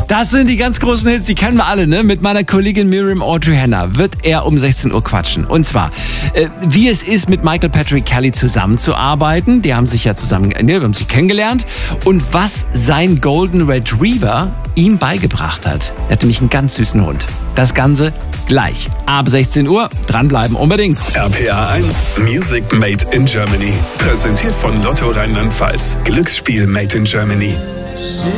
Das sind die ganz großen Hits, die kennen wir alle, ne? Mit meiner Kollegin Miriam Audrey Hanna wird er um 16 Uhr quatschen. Und zwar, wie es ist, mit Michael Patrick Kelly zusammenzuarbeiten. Die haben sich ja wir haben sich kennengelernt. Und was sein Golden Retriever ihm beigebracht hat. Er hat nämlich einen ganz süßen Hund. Das Ganze gleich. Ab 16 Uhr. Dranbleiben unbedingt. RPA 1 Music Made in Germany. Präsentiert von Lotto Rheinland-Pfalz. Glücksspiel Made in Germany.